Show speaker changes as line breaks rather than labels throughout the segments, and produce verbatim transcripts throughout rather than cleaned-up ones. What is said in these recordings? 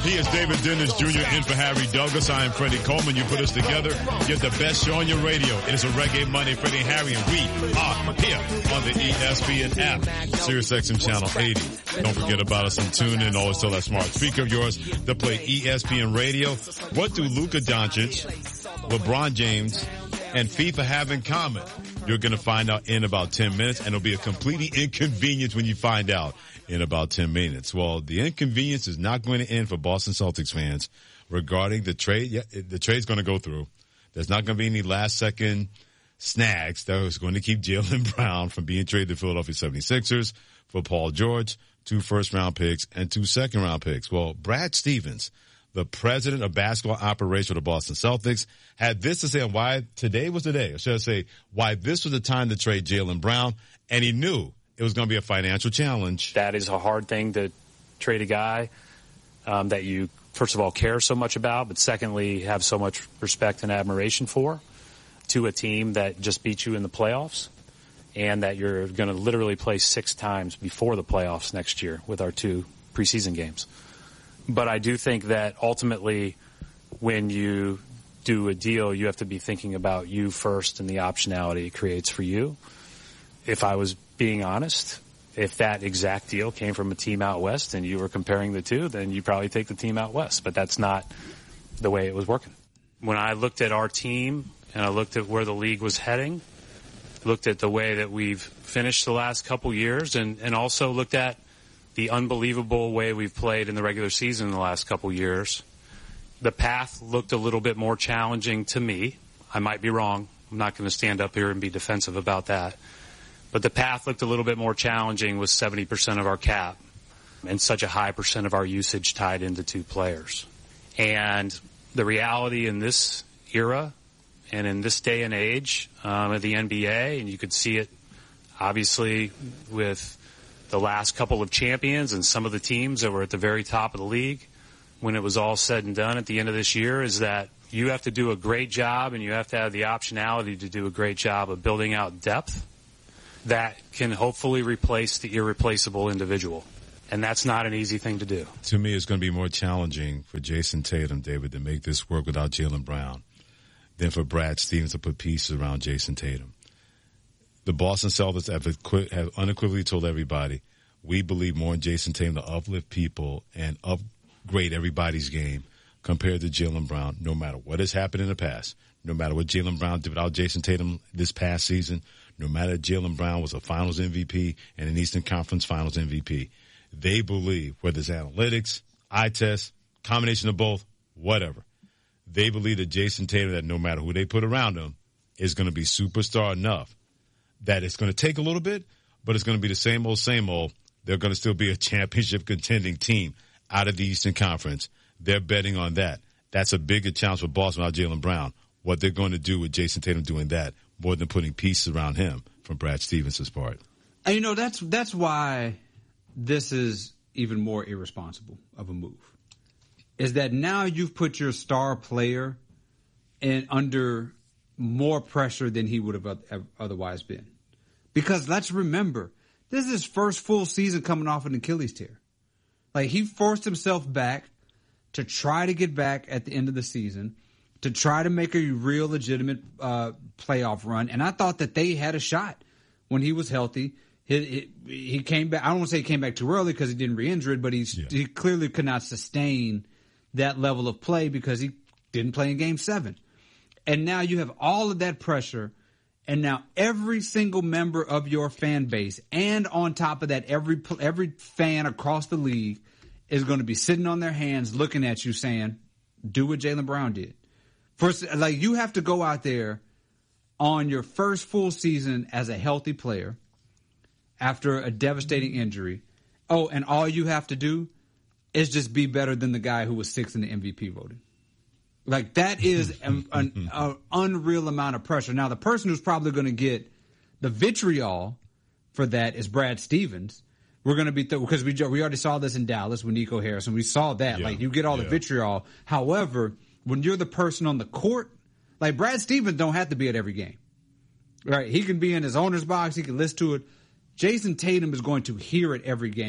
He is David Dennis Junior in for Harry Douglas. I am Freddie Coleman. You put us together. Get the best show on your radio. It is a Reggae Monday, Freddie and Harry, and we are here on the E S P N app, SiriusXM Channel eighty. Don't forget about us and tune in. Always tell that smart speaker of yours to play E S P N Radio. What do Luka Doncic, LeBron James, and FIFA have in common? You're going to find out in about ten minutes, and it'll be a completely inconvenience when you find out in about ten minutes. Well, the inconvenience is not going to end for Boston Celtics fans regarding the trade. Yeah, the trade's going to go through. There's not going to be any last-second snags that was going to keep Jaylen Brown from being traded to Philadelphia seventy-sixers for Paul George, two first-round picks, and two second-round picks. Well, Brad Stevens, the president of basketball operations for the Boston Celtics, had this to say on why today was the day, or should I say, why this was the time to trade Jaylen Brown, and he knew it was going to be a financial challenge.
That is a hard thing to trade a guy um, that you, first of all, care so much about, but secondly, have so much respect and admiration for, to a team that just beat you in the playoffs and that you're going to literally play six times before the playoffs next year with our two preseason games. But I do think that ultimately when you do a deal, you have to be thinking about you first and the optionality it creates for you. If I was being honest, if that exact deal came from a team out west and you were comparing the two, then you probably take the team out west. But that's not the way it was working. When I looked at our team and I looked at where the league was heading, looked at the way that we've finished the last couple years, and, and also looked at the unbelievable way we've played in the regular season in the last couple years, the path looked a little bit more challenging to me. I might be wrong. I'm not going to stand up here and be defensive about that. But the path looked a little bit more challenging with seventy percent of our cap and such a high percent of our usage tied into two players. And the reality in this era and in this day and age um, of the N B A, and you could see it obviously with the last couple of champions and some of the teams that were at the very top of the league when it was all said and done at the end of this year, is that you have to do a great job and you have to have the optionality to do a great job of building out depth that can hopefully replace the irreplaceable individual. And that's not an easy thing to do.
To me, it's going to be more challenging for Jason Tatum, David, to make this work without Jaylen Brown than for Brad Stevens to put pieces around Jason Tatum. The Boston Celtics have, equi- have unequivocally told everybody, we believe more in Jason Tatum to uplift people and upgrade everybody's game compared to Jaylen Brown, no matter what has happened in the past, no matter what Jaylen Brown did without Jason Tatum this past season, no matter if Jaylen Brown was a Finals M V P and an Eastern Conference Finals M V P. They believe, whether it's analytics, eye test, combination of both, whatever, they believe that Jason Tatum, that no matter who they put around him, is going to be superstar enough that it's going to take a little bit, but it's going to be the same old, same old. They're going to still be a championship contending team out of the Eastern Conference. They're betting on that. That's a bigger challenge for Boston without Jaylen Brown. What they're going to do with Jason Tatum doing that, more than putting pieces around him from Brad Stevens' part.
And you know, that's that's why this is even more irresponsible of a move. Is that now you've put your star player in under more pressure than he would have otherwise been. Because let's remember, this is his first full season coming off an Achilles tear. Like, he forced himself back to try to get back at the end of the season, to try to make a real legitimate uh, playoff run. And I thought that they had a shot when he was healthy. He, he, he came back. I don't want to say he came back too early because he didn't re-injure it, but he's, yeah. he clearly could not sustain that level of play because he didn't play in Game seven. And now you have all of that pressure, and now every single member of your fan base, and on top of that, every every fan across the league is going to be sitting on their hands looking at you saying, do what Jaylen Brown did. First, like, you have to go out there on your first full season as a healthy player after a devastating injury. Oh, and all you have to do is just be better than the guy who was sixth in the M V P voting. Like, that is an, an, an unreal amount of pressure. Now, the person who's probably going to get the vitriol for that is Brad Stevens. We're going to be th- because we we already saw this in Dallas with Nico Harrison. We saw that. Yeah, like, you get all yeah. the vitriol. However, when you're the person on the court, like, Brad Stevens don't have to be at every game. Right? He can be in his owner's box. He can listen to it. Jason Tatum is going to hear it every game.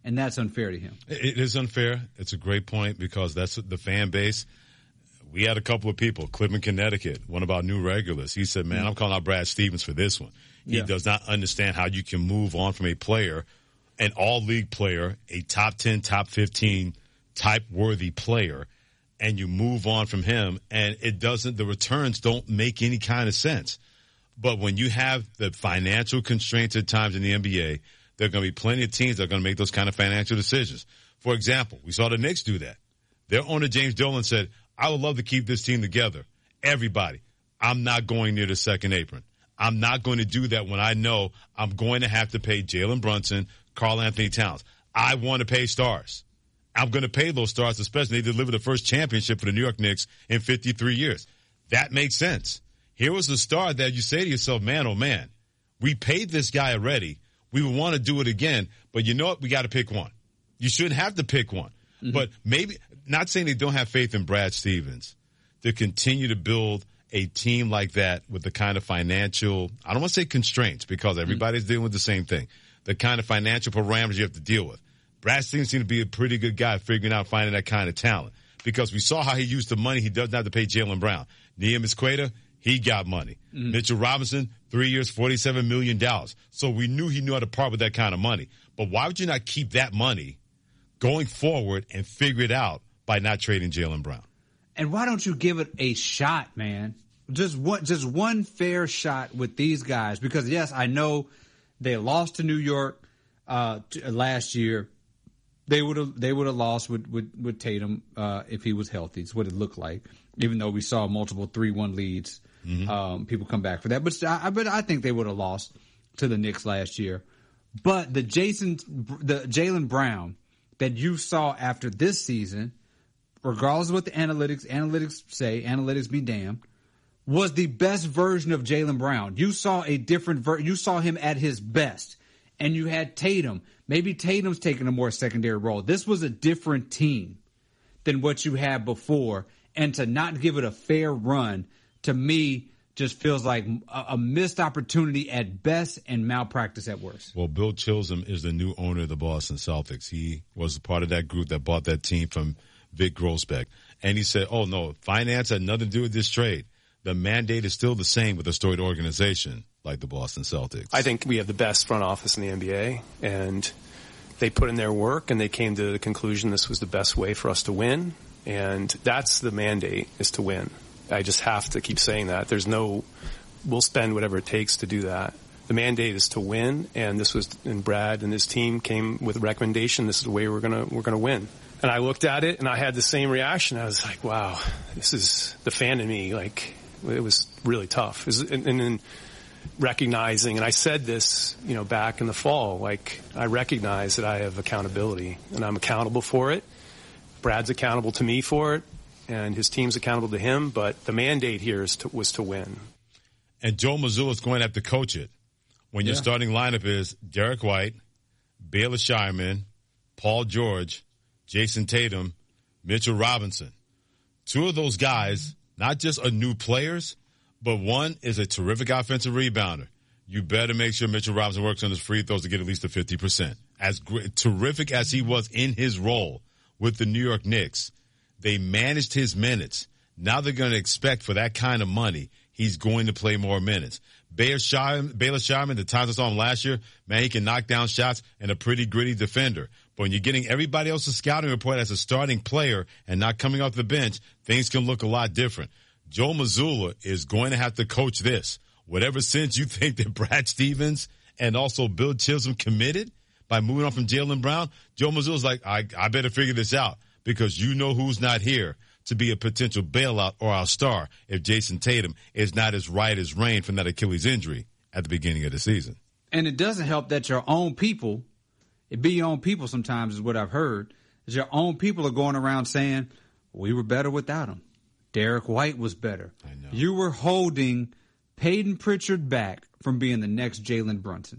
and that's unfair to him.
It is unfair. It's a great point because that's the fan base. We had a couple of people, Cleveland, Connecticut, one of our new regulars. He said, man, I'm calling out Brad Stevens for this one. He yeah. does not understand how you can move on from a player, an all-league player, a top ten, top fifteen type-worthy player, and you move on from him, and it doesn't, the returns don't make any kind of sense. But when you have the financial constraints at times in the N B A, there are going to be plenty of teams that are going to make those kind of financial decisions. For example, we saw the Knicks do that. Their owner, James Dolan, said, I would love to keep this team together. Everybody, I'm not going near the second apron. I'm not going to do that when I know I'm going to have to pay Jalen Brunson, Karl Anthony Towns. I want to pay stars. I'm going to pay those stars, especially they delivered the first championship for the New York Knicks in fifty-three years. That makes sense. Here was a star that you say to yourself, man, oh, man, we paid this guy already. We would want to do it again, but you know what? We got to pick one. You shouldn't have to pick one. Mm-hmm. But maybe, not saying they don't have faith in Brad Stevens, to continue to build a team like that with the kind of financial, I don't want to say constraints because everybody's mm-hmm. dealing with the same thing, the kind of financial parameters you have to deal with. Brad Stevens seems to be a pretty good guy figuring out finding that kind of talent because we saw how he used the money. He doesn't have to pay Jaylen Brown. Neemias Queta, he got money. Mm-hmm. Mitchell Robinson, three years, forty-seven million dollars. So we knew he knew how to part with that kind of money. But why would you not keep that money going forward and figure it out by not trading Jaylen Brown?
And why don't you give it a shot, man? Just one, just one fair shot with these guys. Because, yes, I know they lost to New York uh, to, uh, last year. They would have they would have lost with, with, with Tatum uh, if he was healthy. It's what it looked like, even though we saw multiple three one leads. Mm-hmm. Um, people come back for that. But I, but I think they would have lost to the Knicks last year. But the Jason, the Jaylen Brown that you saw after this season, regardless of what the analytics analytics say, analytics be damned, was the best version of Jaylen Brown. You saw a different ver- you saw him at his best. And you had Tatum. Maybe Tatum's taking a more secondary role. This was a different team than what you had before. And to not give it a fair run, to me, just feels like a, a missed opportunity at best and malpractice at worst.
Well, Bill Chisholm is the new owner of the Boston Celtics. He was part of that group that bought that team from Vic Grossbeck. And he said, oh, no, finance had nothing to do with this trade. The mandate is still the same with a storied organization like the Boston Celtics.
I think we have the best front office in the N B A, and they put in their work, and they came to the conclusion this was the best way for us to win, and that's the mandate, is to win. I just have to keep saying that. There's no, we'll spend whatever it takes to do that. The mandate is to win, and this was, and Brad and his team came with a recommendation, this is the way we're gonna, we're gonna win. And I looked at it, and I had the same reaction. I was like, wow, this is the fan in me, like, it was really tough. And, and then recognizing, and I said this, you know, back in the fall, like, I recognize that I have accountability, and I'm accountable for it. Brad's accountable to me for it, and his team's accountable to him, but the mandate here is to, was to win.
And Joe Mazzulla is going to have to coach it. When yeah. your starting lineup is Derek White, Baylor Shireman, Paul George, Jason Tatum, Mitchell Robinson. Two of those guys, not just are new players, but one is a terrific offensive rebounder. You better make sure Mitchell Robinson works on his free throws to get at least a fifty percent. As great, terrific as he was in his role with the New York Knicks, they managed his minutes. Now they're going to expect for that kind of money, he's going to play more minutes. Baylor Shireman, Baylor Shireman, the times I saw him last year, man, he can knock down shots and a pretty gritty defender. But when you're getting everybody else's scouting report as a starting player and not coming off the bench, things can look a lot different. Joe Mazzulla is going to have to coach this. Whatever sense you think that Brad Stevens and also Bill Chisholm committed by moving on from Jaylen Brown, Joe Mazzulla's like, I, I better figure this out because you know who's not here to be a potential bailout or our star if Jason Tatum is not as right as rain from that Achilles injury at the beginning of the season.
And it doesn't help that your own people, it be your own people sometimes is what I've heard, is your own people are going around saying, we were better without him. Derek White was better.
I know.
You were holding Peyton Pritchard back from being the next Jalen Brunson.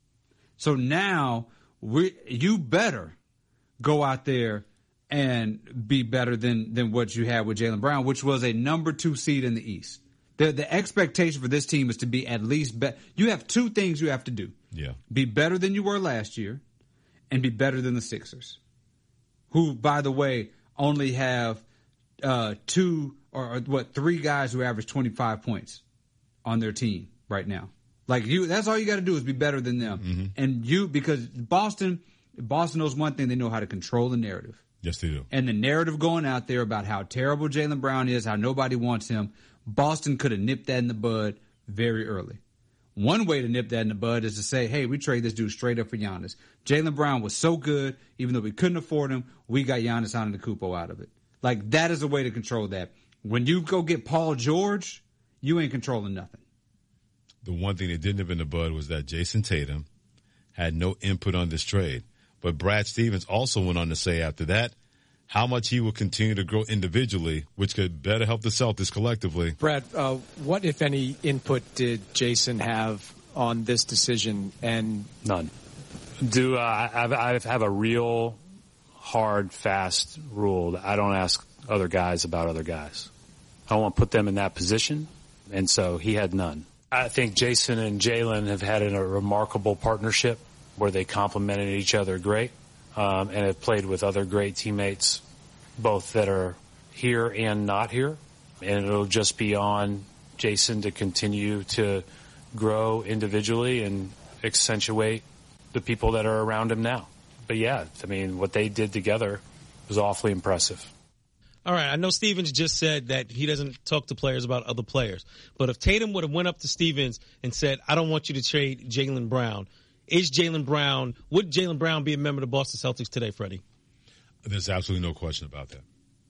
So now we, you better go out there and be better than, than what you had with Jaylen Brown, which was a number two seed in the East. The, the expectation for this team is to be at least better. You have two things you have to do.
Yeah.
Be better than you were last year and be better than the Sixers, who, by the way, only have uh, two or, or what three guys who average twenty-five points on their team right now. Like you, that's all you got to do is be better than them. Mm-hmm. And you, because Boston, Boston knows one thing: they know how to control the narrative.
Yes, they do.
And the narrative going out there about how terrible Jaylen Brown is, how nobody wants him, Boston could have nipped that in the bud very early. One way to nip that in the bud is to say, hey, we trade this dude straight up for Giannis. Jaylen Brown was so good, even though we couldn't afford him, we got Giannis Antetokounmpo out of it. Like, that is a way to control that. When you go get Paul George, you ain't controlling nothing.
The one thing that didn't nip in the bud was that Jason Tatum had no input on this trade. But Brad Stevens also went on to say after that how much he will continue to grow individually, which could better help the Celtics collectively.
Brad, uh, what, if any, input did Jason have on this decision? And
none. Do uh, I have a real hard, fast rule that I don't ask other guys about other guys. I don't want to put them in that position, and so he had none. I think Jason and Jaylen have had a remarkable partnership where they complemented each other great, um, and have played with other great teammates, both that are here and not here. And it'll just be on Jason to continue to grow individually and accentuate the people that are around him now. But yeah, I mean, what they did together was awfully impressive.
All right, I know Stevens just said that he doesn't talk to players about other players. But if Tatum would have went up to Stevens and said, I don't want you to trade Jaylen Brown, is Jaylen Brown, would Jaylen Brown be a member of the Boston Celtics today, Freddie?
There's absolutely no question about that.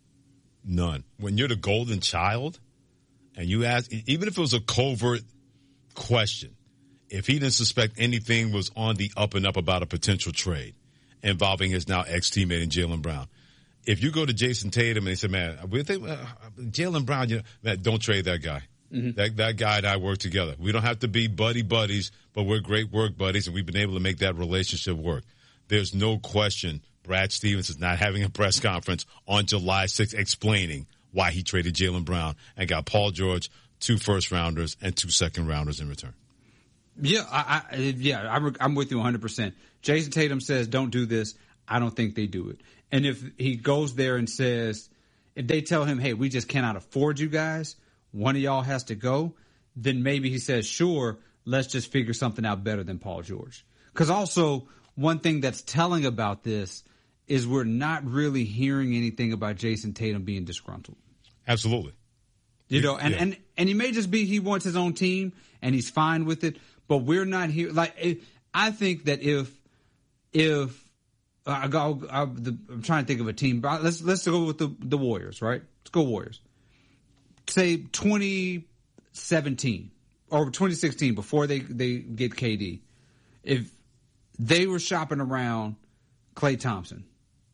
None. When you're the golden child and you ask, even if it was a covert question, if he didn't suspect anything was on the up and up about a potential trade involving his now ex-teammate in Jaylen Brown, if you go to Jason Tatum and he said, man, we think uh, Jaylen Brown, you know, man, don't trade that guy. Mm-hmm. That that guy and I work together. We don't have to be buddy buddies, but we're great work buddies, and we've been able to make that relationship work. There's no question Brad Stevens is not having a press conference on July sixth explaining why he traded Jaylen Brown and got Paul George, two first-rounders, and two second-rounders in return.
Yeah, I, I, yeah, I'm, I'm with you one hundred percent. Jason Tatum says, don't do this. I don't think they do it. And if he goes there and says, if they tell him, hey, we just cannot afford you guys, one of y'all has to go, then maybe he says, sure, let's just figure something out better than Paul George. Because also, one thing that's telling about this is we're not really hearing anything about Jason Tatum being disgruntled.
Absolutely.
You know, and,
yeah.
and, and he may just be he wants his own team and he's fine with it, but we're not here. Like, it, I think that if, if, I go, I, the, I'm trying to think of a team. Let's let's go with the, the Warriors, right? Let's go Warriors. Say twenty seventeen or twenty sixteen, before they, they get K D. If they were shopping around Klay Thompson,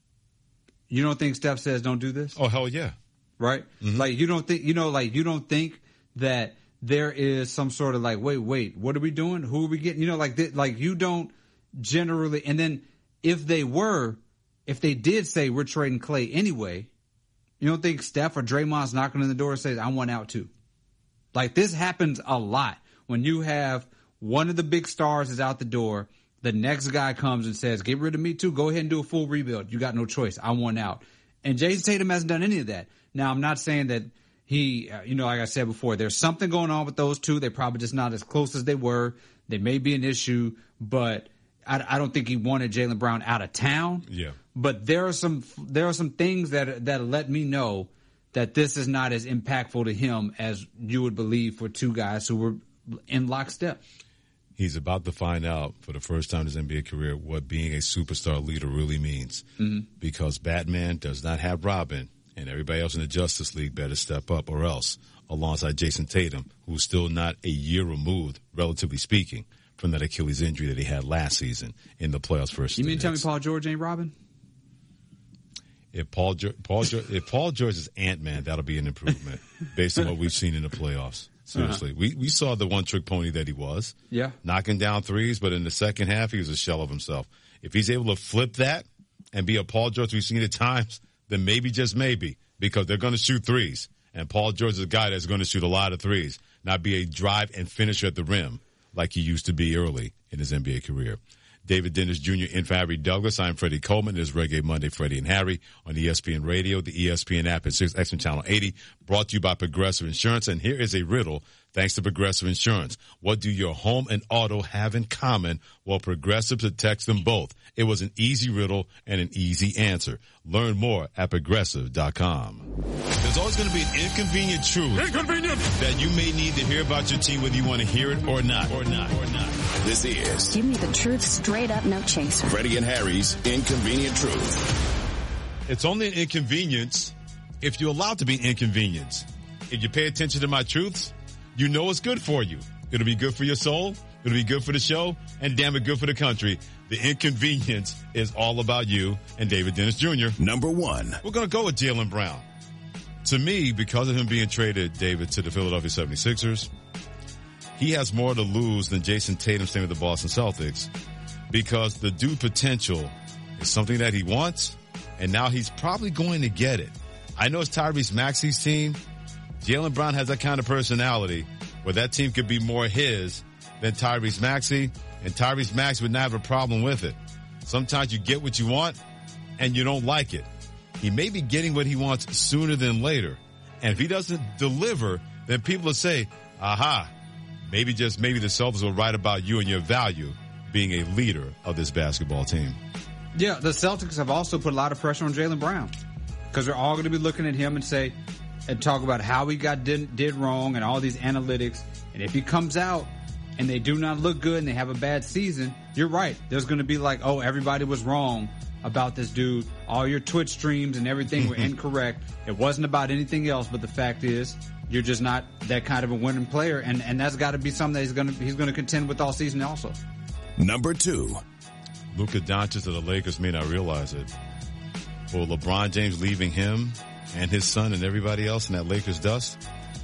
you don't think Steph says don't do this?
Oh, hell yeah.
Right? Mm-hmm. Like, you don't think, you know, like, you don't think that there is some sort of like, wait, wait, what are we doing? Who are we getting? You know, like, th- like you don't generally, and then if they were, if they did say we're trading Klay anyway, you don't think Steph or Draymond's knocking on the door and says, I want out too? Like, this happens a lot. When you have one of the big stars is out the door, the next guy comes and says, get rid of me too. Go ahead and do a full rebuild. You got no choice. I want out. And Jason Tatum hasn't done any of that. Now, I'm not saying that he, uh, you know, like I said before, there's something going on with those two. They're probably just not as close as they were. They may be an issue, but I, I don't think he wanted Jaylen Brown out of town.
Yeah.
But there are some there are some things that that let me know that this is not as impactful to him as you would believe for two guys who were in lockstep.
He's about to find out for the first time in his N B A career what being a superstar leader really means. Mm-hmm. Because Batman does not have Robin, and everybody else in the Justice League better step up, or else, alongside Jason Tatum, who's still not a year removed, relatively speaking, from that Achilles injury that he had last season in the playoffs versus
You mean
the
tell me
Knicks.
Paul George ain't Robin?
If Paul, Paul if Paul George is Ant-Man, that'll be an improvement based on what we've seen in the playoffs. Seriously. Uh-huh. We we saw the one-trick pony that he was.
Yeah.
Knocking down threes, but in the second half, he was a shell of himself. If he's able to flip that and be a Paul George we've seen at times, then maybe, just maybe, because they're going to shoot threes. And Paul George is a guy that's going to shoot a lot of threes, not be a drive and finisher at the rim like he used to be early in his N B A career. David Dennis Junior in for Harry Douglas. I'm Freddie Coleman. It is Reggae Monday, Freddie and Harry on E S P N Radio, the E S P N app, and Sirius X M Channel eighty, brought to you by Progressive Insurance. And here is a riddle thanks to Progressive Insurance. What do your home and auto have in common? Well, Progressive protects them both. It was an easy riddle and an easy answer. Learn more at Progressive dot com. There's always going to be an inconvenient truth
Inconvenient.
that you may need to hear about your team, whether you want to hear it or not, or not, or not.
This is
Give me the truth straight up, no chaser.
Freddie and Harry's Inconvenient Truth.
It's only an inconvenience if you allow it to be an inconvenience. If you pay attention to my truths, you know it's good for you. It'll be good for your soul. It'll be good for the show, and damn it, good for the country. The inconvenience is all about you and David Dennis Junior
Number one.
We're going to go with Jaylen Brown. To me, because of him being traded, David, to the Philadelphia seventy-sixers, he has more to lose than Jason Tatum staying with the Boston Celtics, because the dude potential is something that he wants, and now he's probably going to get it. I know it's Tyrese Maxey's team. Jaylen Brown has that kind of personality where that team could be more his than Tyrese Maxey, and Tyrese Maxey would not have a problem with it. Sometimes you get what you want, and you don't like it. He may be getting what he wants sooner than later. And if he doesn't deliver, then people will say, aha, maybe just maybe the Celtics will write about you and your value being a leader of this basketball team.
Yeah, the Celtics have also put a lot of pressure on Jaylen Brown, because they're all going to be looking at him and say, and talk about how he got did, did wrong and all these analytics. And if he comes out and they do not look good and they have a bad season, you're right. There's going to be like, oh, everybody was wrong about this dude. All your Twitch streams and everything were incorrect. It wasn't about anything else, but the fact is you're just not that kind of a winning player. And, and that's got to be something that he's going to, he's going to contend with all season also.
Number two.
Luka Doncic of the Lakers may not realize it. For LeBron James leaving him and his son and everybody else in that Lakers dust,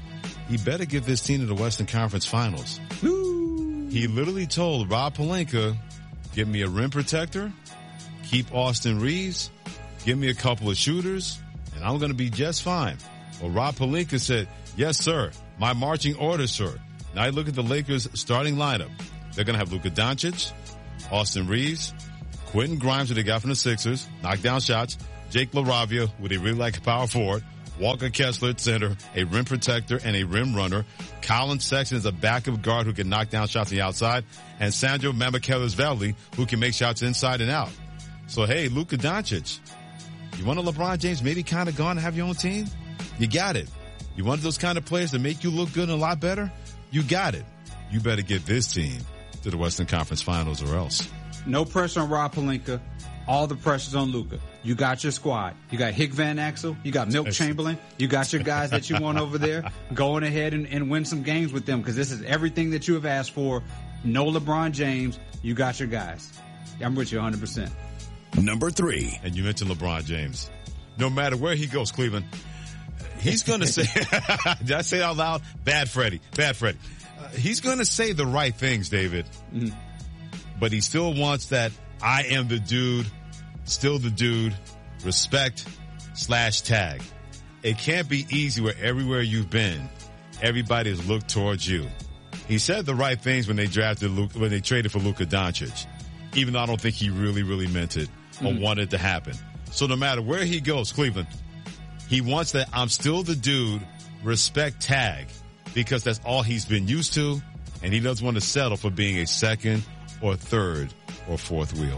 he better give this team to the Western Conference Finals. Woo. He literally told Rob Pelinka, give me a rim protector, keep Austin Reeves, give me a couple of shooters, and I'm going to be just fine. Well, Rob Pelinka said, yes, sir, my marching orders, sir. Now you look at the Lakers starting lineup. They're going to have Luka Doncic, Austin Reeves, Quentin Grimes, who they got from the Sixers, knock down shots, Jake LaRavia, with a really like power forward, Walker Kessler at center, a rim protector and a rim runner. Colin Sexton is a backup guard who can knock down shots on the outside, and Sandro Mamukelashvili, who can make shots inside and out. So, hey, Luka Doncic, you want a LeBron James maybe kind of gone to have your own team? You got it. You want those kind of players to make you look good and a lot better? You got it. You better get this team to the Western Conference Finals or else.
No pressure on Rob Pelinka. All the pressure's on Luka. You got your squad. You got Hick Van Axel. You got Milt Chamberlain. You got your guys that you want over there. Going ahead and, and win some games with them, because this is everything that you have asked for. No LeBron James. You got your guys. I'm with you one hundred percent.
Number three.
And you mentioned LeBron James. No matter where he goes, Cleveland, he's going to say, did I say it out loud? Bad Freddie. Bad Freddie. Uh, he's going to say the right things, David. Mm-hmm. But he still wants that I am the dude, still the dude, respect slash tag. It can't be easy where everywhere you've been, everybody has looked towards you. He said the right things when they drafted Luke, when they traded for Luka Doncic, even though I don't think he really, really meant it or mm. wanted it to happen. So no matter where he goes, Cleveland, he wants that I'm still the dude, respect tag, because that's all he's been used to, and he doesn't want to settle for being a second or third or fourth wheel.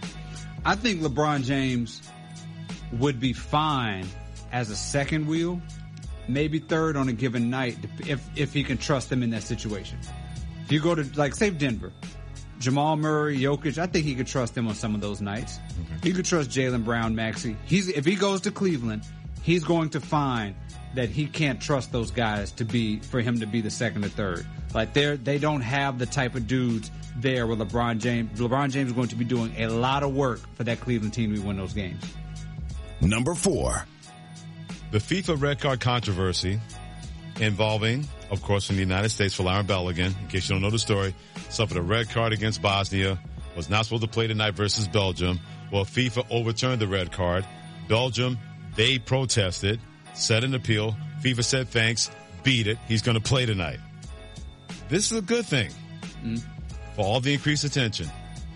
I think LeBron James would be fine as a second wheel, maybe third on a given night, if if he can trust them in that situation. If you go to, like, say Denver, Jamal Murray, Jokic, I think he could trust them on some of those nights. Okay. He could trust Jaylen Brown, Maxey. He's if he goes to Cleveland, he's going to find that he can't trust those guys to be for him to be the second or third. Like they're they don't have the type of dudes there where LeBron James LeBron James is going to be doing a lot of work for that Cleveland team to win those games.
Number four.
The FIFA red card controversy involving, of course, from the United States, Folarin Balogun, in case you don't know the story, suffered a red card against Bosnia, was not supposed to play tonight versus Belgium. Well, FIFA overturned the red card. Belgium, they protested, set an appeal. FIFA said thanks, beat it. He's going to play tonight. This is a good thing mm. for all the increased attention.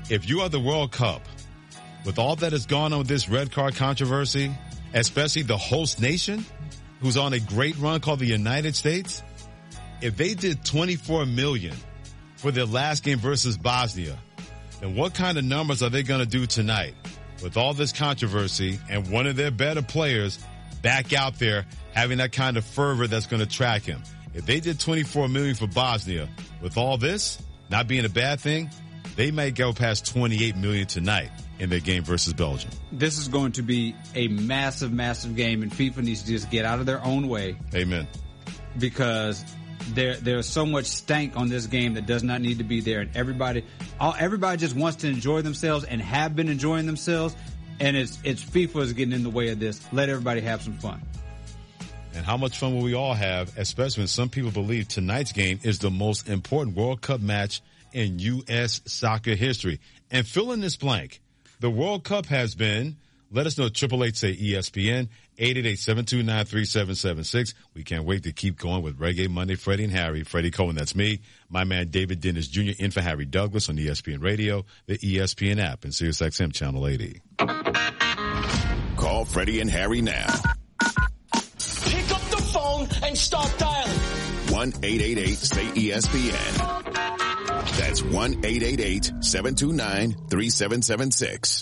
if you are the World Cup, with all that has gone on with this red card controversy, especially the host nation, who's on a great run called the United States, if they did twenty-four million for their last game versus Bosnia, then what kind of numbers are they going to do tonight with all this controversy and one of their better players back out there having that kind of fervor that's going to track him? If they did twenty-four million for Bosnia, with all this not being a bad thing, they may go past twenty-eight million tonight in their game versus Belgium.
This is going to be a massive, massive game, and FIFA needs to just get out of their own way.
Amen.
Because there there's so much stank on this game that does not need to be there, and everybody all, everybody just wants to enjoy themselves and have been enjoying themselves, and it's it's FIFA is getting in the way of this. Let everybody have some fun.
And how much fun will we all have, especially when some people believe tonight's game is the most important World Cup match in U S soccer history. And fill in this blank. The World Cup has been, let us know, triple eight say E S P N, eight eight eight, seven two nine, three seven seven six. We can't wait to keep going with Reggae Monday, Freddie and Harry. Freddie Cohen, that's me. My man David Dennis Junior in for Harry Douglas on E S P N Radio, the E S P N app, and Sirius X M Channel eighty.
Call Freddie and Harry now.
Pick up the phone and start dialing.
one eight eight eight say E S P N. That's one eight eight eight, seven two nine, three seven seven six.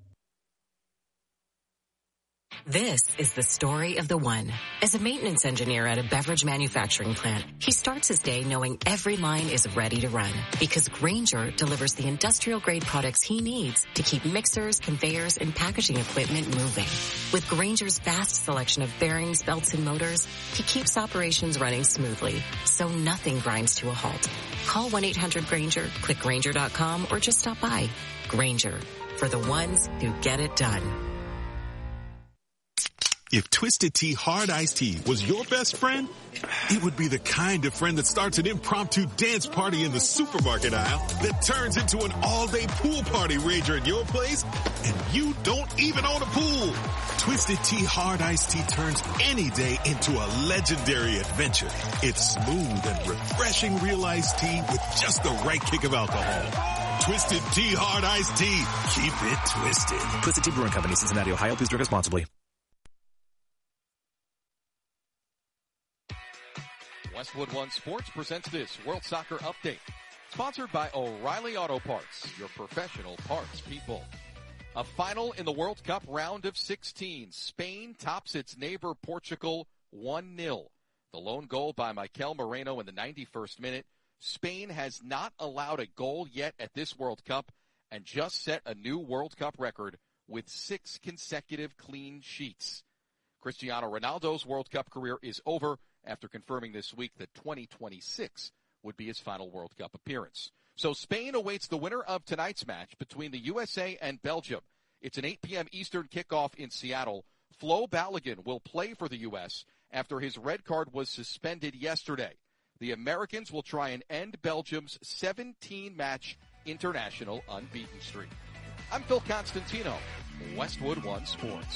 This is the story of the one. As a maintenance engineer at a beverage manufacturing plant, he starts his day knowing every line is ready to run because Grainger delivers the industrial-grade products he needs to keep mixers, conveyors, and packaging equipment moving. With Grainger's vast selection of bearings, belts, and motors, he keeps operations running smoothly, so nothing grinds to a halt. Call one eight hundred Grainger, click Grainger dot com, or just stop by. Grainger, for the ones who get it done.
If Twisted Tea Hard Iced Tea was your best friend, it would be the kind of friend that starts an impromptu dance party in the supermarket aisle that turns into an all-day pool party rager at your place, and you don't even own a pool. Twisted Tea Hard Iced Tea turns any day into a legendary adventure. It's smooth and refreshing real iced tea with just the right kick of alcohol. Twisted Tea Hard Iced Tea. Keep it twisted.
Twisted Tea Brewing Company, Cincinnati, Ohio. Please drink responsibly.
Westwood One Sports presents this World Soccer Update. Sponsored by O'Reilly Auto Parts, your professional parts people. A final in the World Cup round of sixteen. Spain tops its neighbor Portugal one nil. The lone goal by Mikel Moreno in the ninety-first minute. Spain has not allowed a goal yet at this World Cup and just set a new World Cup record with six consecutive clean sheets. Cristiano Ronaldo's World Cup career is over after confirming this week that twenty twenty-six would be his final World Cup appearance. So Spain awaits the winner of tonight's match between the U S A and Belgium. It's an eight p.m. Eastern kickoff in Seattle. Flo Balogun will play for the U S after his red card was suspended yesterday. The Americans will try and end Belgium's seventeen-match international unbeaten streak. I'm Phil Constantino, Westwood One Sports.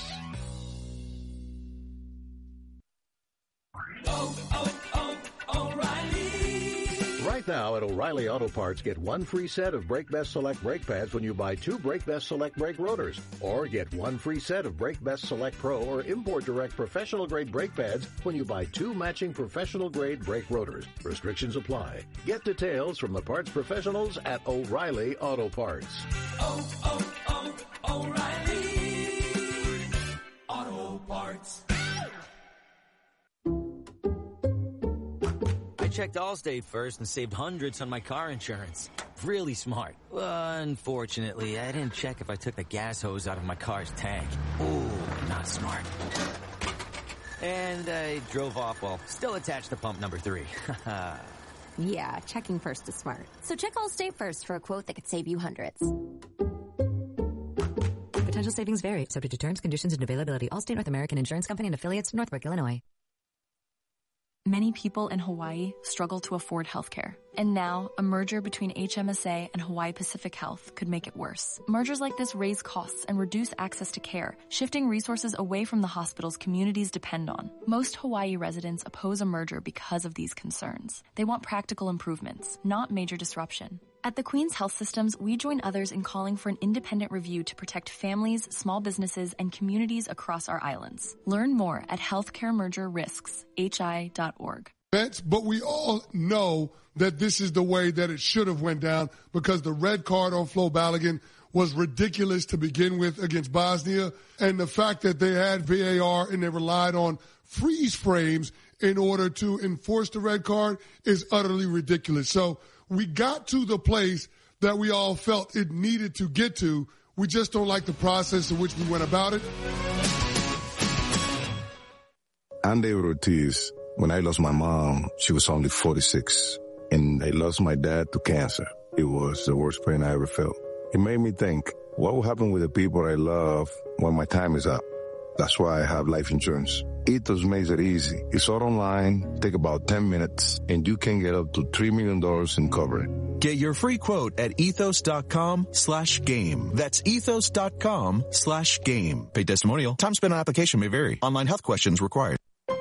Oh, oh, oh, O'Reilly. Right now at O'Reilly Auto Parts, get one free set of Brake Best Select brake pads when you buy two Brake Best Select brake rotors. Or get one free set of Brake Best Select Pro or Import Direct professional grade brake pads when you buy two matching professional grade brake rotors. Restrictions apply. Get details from the parts professionals at O'Reilly Auto Parts.
Oh, oh, oh, O'Reilly Auto Parts.
I checked Allstate first and saved hundreds on my car insurance. Really smart. Unfortunately, I didn't check if I took the gas hose out of my car's tank. Ooh, not smart. And I drove off while still attached to pump number three.
Yeah, checking first is smart. So check Allstate first for a quote that could save you hundreds.
Potential savings vary, subject to terms, conditions, and availability. Allstate North American Insurance Company and affiliates, Northbrook, Illinois.
Many people in Hawaii struggle to afford healthcare. And now, a merger between H M S A and Hawaii Pacific Health could make it worse. Mergers like this raise costs and reduce access to care, shifting resources away from the hospitals communities depend on. Most Hawaii residents oppose a merger because of these concerns. They want practical improvements, not major disruption. At the Queen's Health Systems, we join others in calling for an independent review to protect families, small businesses, and communities across our islands. Learn more at healthcare merger risks h i dot org.
But we all know that this is the way that it should have went down because the red card on Flo Balogun was ridiculous to begin with against Bosnia, and the fact that they had V A R and they relied on freeze frames in order to enforce the red card is utterly ridiculous. So we got to the place that we all felt it needed to get to. We just don't like the process in which we went about it.
I'm David Ortiz. When I lost my mom, she was only forty-six, and I lost my dad to cancer. It was the worst pain I ever felt. It made me think, what will happen with the people I love when my time is up? That's why I have life insurance. Ethos makes it easy. It's all online, take about ten minutes, and you can get up to three million dollars in coverage.
Get your free quote at ethos.com slash game. That's ethos.com slash game. Paid testimonial. Time spent on application may vary. Online health questions required.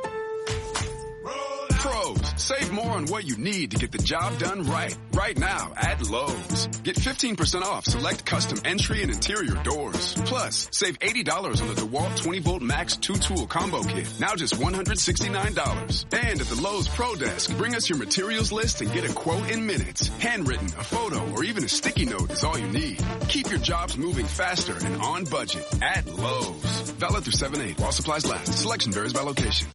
Save more on what you need to get the job done right. Right now at Lowe's. Get fifteen percent off select custom entry and interior doors. Plus, save eighty dollars on the DeWalt twenty volt Max two tool combo kit. Now just one hundred sixty-nine dollars. And at the Lowe's Pro Desk, bring us your materials list and get a quote in minutes. Handwritten, a photo, or even a sticky note is all you need. Keep your jobs moving faster and on budget at Lowe's. Valid through seven eight while supplies last. Selection varies by location.